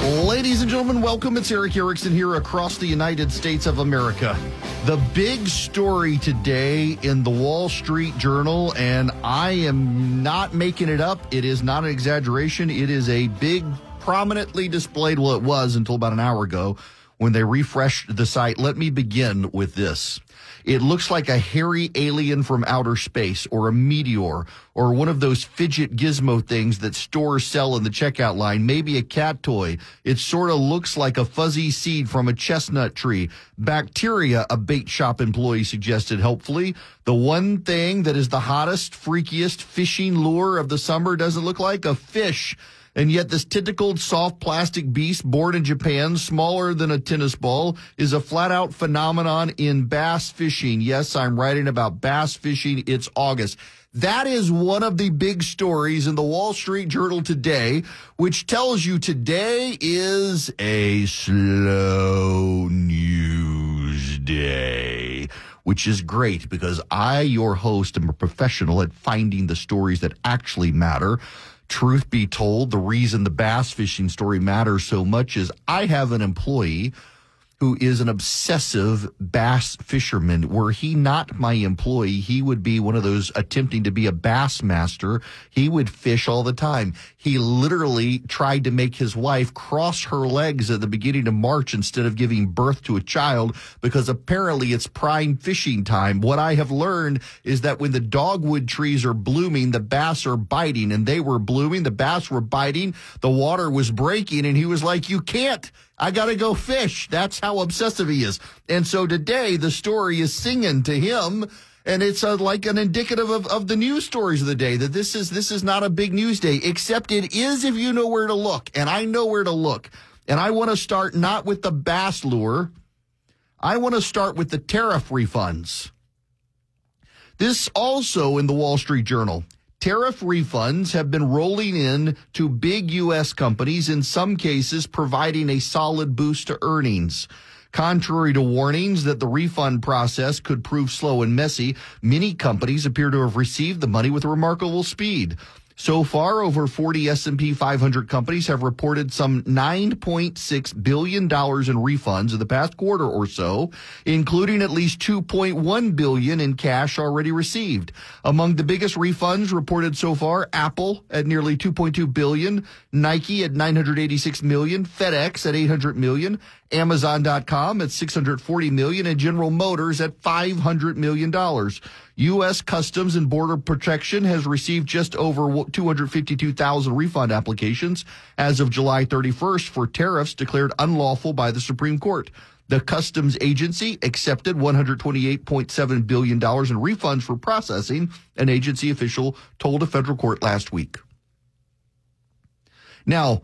Ladies and gentlemen, welcome. It's Eric Erickson here across the United States of America. The big story today in the Wall Street Journal, and I am not making it up. It is not an exaggeration. It is a big, prominently displayed, well, it was until about an hour ago when they refreshed the site. Let me begin with this. It looks like a hairy alien from outer space or a meteor or one of those fidget gizmo things that stores sell in the checkout line, maybe a cat toy. It sort of looks like a fuzzy seed from a chestnut tree. Bacteria, a bait shop employee suggested helpfully. The one thing that is the hottest, freakiest fishing lure of the summer doesn't look like a fish. And yet this tentacled, soft plastic beast born in Japan, smaller than a tennis ball, is a flat-out phenomenon in bass fishing. Yes, I'm writing about bass fishing. It's August. That is one of the big stories in the Wall Street Journal today, which tells you today is a slow news day, which is great because I, your host, am a professional at finding the stories that actually matter. Truth be told, the reason the bass fishing story matters so much is I have an employee who is an obsessive bass fisherman. Were he not my employee, he would be one of those attempting to be a bass master. He would fish all the time. He literally tried to make his wife cross her legs at the beginning of March instead of giving birth to a child because apparently it's prime fishing time. What I have learned is that when the dogwood trees are blooming, the bass are biting, and they were blooming. The bass were biting. The water was breaking, and he was like, "You can't. I got to go fish." That's how obsessive he is. And so today the story is singing to him, and it's like an indicative of the news stories of the day, that this is not a big news day, except it is if you know where to look. And I know where to look. And I want to start not with the bass lure. I want to start with the tariff refunds. This also in the Wall Street Journal. Tariff refunds have been rolling in to big U.S. companies, in some cases providing a solid boost to earnings. Contrary to warnings that the refund process could prove slow and messy, many companies appear to have received the money with remarkable speed. So far, over 40 S&P 500 companies have reported some $9.6 billion in refunds in the past quarter or so, including at least $2.1 billion in cash already received. Among the biggest refunds reported so far, Apple at nearly $2.2 billion, Nike at $986 million, FedEx at $800 million, Amazon.com at $640 million, and General Motors at $500 million. U.S. Customs and Border Protection has received just over 252,000 refund applications as of July 31st for tariffs declared unlawful by the Supreme Court. The Customs Agency accepted $128.7 billion in refunds for processing, an agency official told a federal court last week. Now,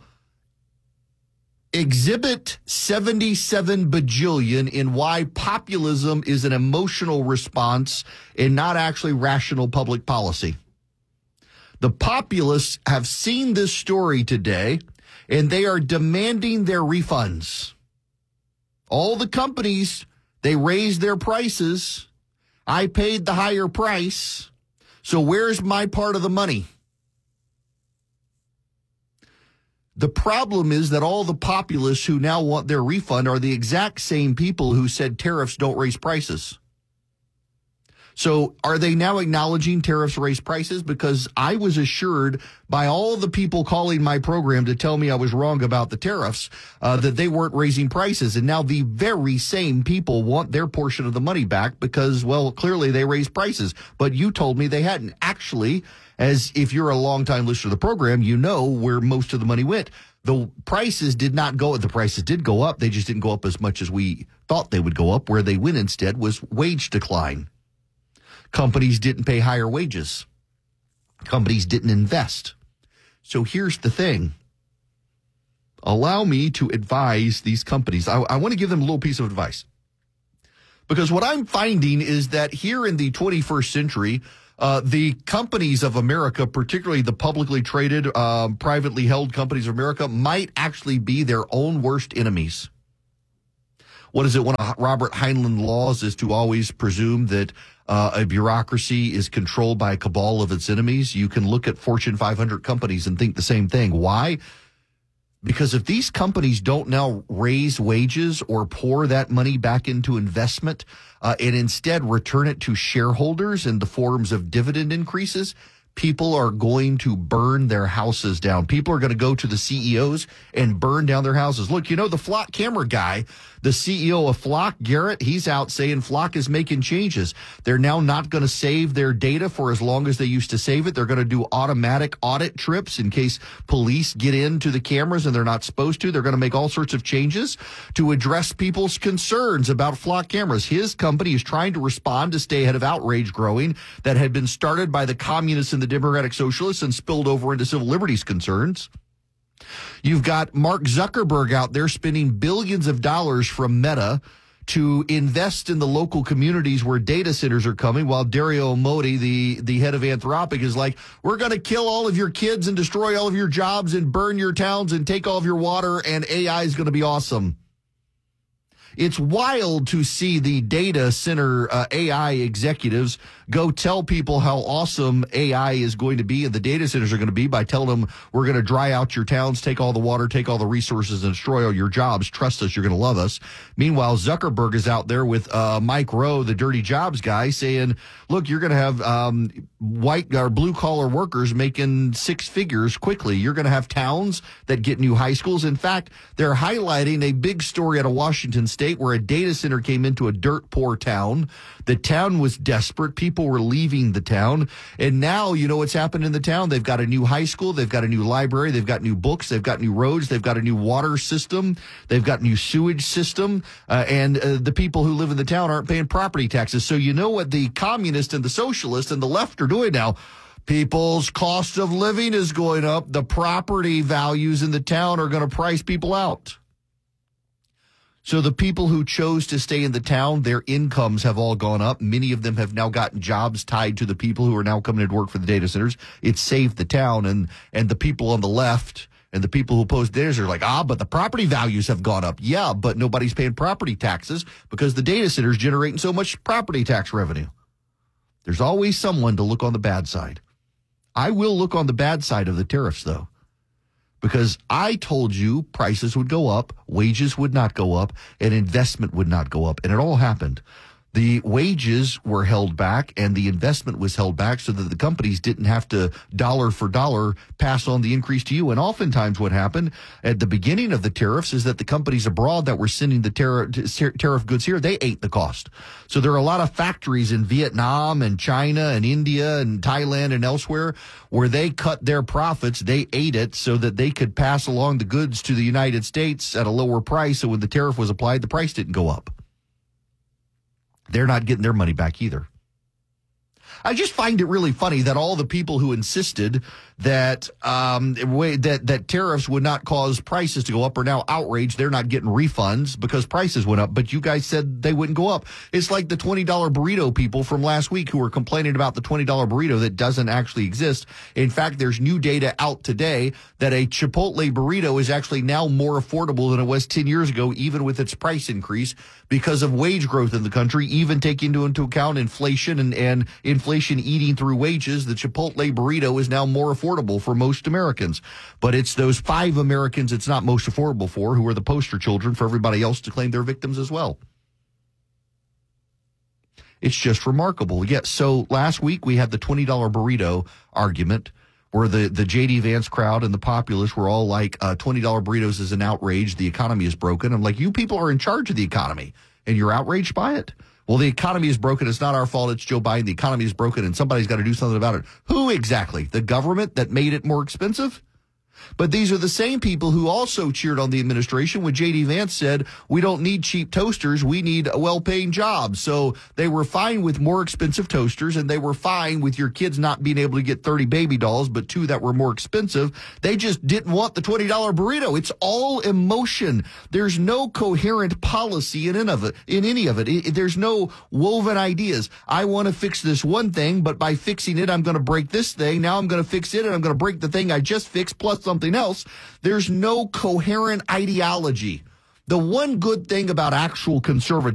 Exhibit 77 bajillion in why populism is an emotional response and not actually rational public policy. The populists have seen this story today, and they are demanding their refunds. All the companies, they raised their prices. I paid the higher price. So where's my part of the money? The problem is that all the populists who now want their refund are the exact same people who said tariffs don't raise prices. So are they now acknowledging tariffs raise prices? Because I was assured by all the people calling my program to tell me I was wrong about the tariffs, that they weren't raising prices. And now the very same people want their portion of the money back because, well, clearly they raised prices. But you told me they hadn't. Actually, as if you're a longtime listener to the program, you know where most of the money went. The prices did not go, the prices did go up. They just didn't go up as much as we thought they would go up. Where they went instead was wage decline. Companies didn't pay higher wages. Companies didn't invest. So here's the thing. Allow me to advise these companies. I want to give them a little piece of advice. Because what I'm finding is that here in the 21st century, the companies of America, particularly the publicly traded, privately held companies of America, might actually be their own worst enemies. What is it? One of Robert Heinlein laws is to always presume that a bureaucracy is controlled by a cabal of its enemies. You can look at Fortune 500 companies and think the same thing. Why? Because if these companies don't now raise wages or pour that money back into investment and instead return it to shareholders in the forms of dividend increases, people are going to burn their houses down. People are going to go to the CEOs and burn down their houses. Look, the Flock camera guy, the CEO of Flock, Garrett, he's out saying Flock is making changes. They're now not going to save their data for as long as they used to save it. They're going to do automatic audit trips in case police get into the cameras and they're not supposed to. They're going to make all sorts of changes to address people's concerns about Flock cameras. His company is trying to respond to stay ahead of outrage growing that had been started by the communists and the Democratic Socialists and spilled over into civil liberties concerns. You've got Mark Zuckerberg out there spending billions of dollars from Meta to invest in the local communities where data centers are coming, while Dario Amodei, the head of Anthropic, is like, we're going to kill all of your kids and destroy all of your jobs and burn your towns and take all of your water, and AI is going to be awesome. It's wild to see the data center AI executives go tell people how awesome AI is going to be and the data centers are going to be by telling them we're going to dry out your towns, take all the water, take all the resources, and destroy all your jobs. Trust us, you're going to love us. Meanwhile, Zuckerberg is out there with Mike Rowe, the dirty jobs guy, saying, look, you're going to have white or blue-collar workers making six figures quickly. You're going to have towns that get new high schools. In fact, they're highlighting a big story out of Washington State where a data center came into a dirt-poor town. The town was desperate. People were leaving the town. And now, what's happened in the town? They've got a new high school. They've got a new library. They've got new books. They've got new roads. They've got a new water system. They've got new sewage system. And the people who live in the town aren't paying property taxes. So you know what the communists and the socialists and the left are doing now? People's cost of living is going up. The property values in the town are going to price people out. So the people who chose to stay in the town, their incomes have all gone up. Many of them have now gotten jobs tied to the people who are now coming to work for the data centers. It saved the town, and the people on the left and the people who oppose data centers are like, but the property values have gone up. Yeah, but nobody's paying property taxes because the data centers generating so much property tax revenue. There's always someone to look on the bad side. I will look on the bad side of the tariffs, though. Because I told you prices would go up, wages would not go up, and investment would not go up. And it all happened. The wages were held back and the investment was held back so that the companies didn't have to dollar for dollar pass on the increase to you. And oftentimes what happened at the beginning of the tariffs is that the companies abroad that were sending the tariff goods here, they ate the cost. So there are a lot of factories in Vietnam and China and India and Thailand and elsewhere where they cut their profits. They ate it so that they could pass along the goods to the United States at a lower price. So when the tariff was applied, the price didn't go up. They're not getting their money back either. I just find it really funny that all the people who insisted that that tariffs would not cause prices to go up are now outraged. They're not getting refunds because prices went up, but you guys said they wouldn't go up. It's like the $20 burrito people from last week who were complaining about the $20 burrito that doesn't actually exist. In fact, there's new data out today that a Chipotle burrito is actually now more affordable than it was 10 years ago, even with its price increase because of wage growth in the country, even taking into account inflation and inflation eating through wages. The Chipotle burrito is now more affordable for most Americans. But it's those 5 Americans it's not most affordable for who are the poster children for everybody else to claim they're victims as well. It's just remarkable. Yeah, so last week we had the $20 burrito argument where the J.D. Vance crowd and the populace were all like, $20 burritos is an outrage. The economy is broken. I'm like, you people are in charge of the economy and you're outraged by it? Well, the economy is broken. It's not our fault. It's Joe Biden. The economy is broken, and somebody's got to do something about it. Who exactly? The government that made it more expensive? But these are the same people who also cheered on the administration when J.D. Vance said, we don't need cheap toasters, we need a well-paying job. So they were fine with more expensive toasters, and they were fine with your kids not being able to get 30 baby dolls, but 2 that were more expensive. They just didn't want the $20 burrito. It's all emotion. There's no coherent policy in any of it. There's no woven ideas. I want to fix this one thing, but by fixing it, I'm going to break this thing. Now I'm going to fix it, and I'm going to break the thing I just fixed plus something else. There's no coherent ideology. The one good thing about actual conservatism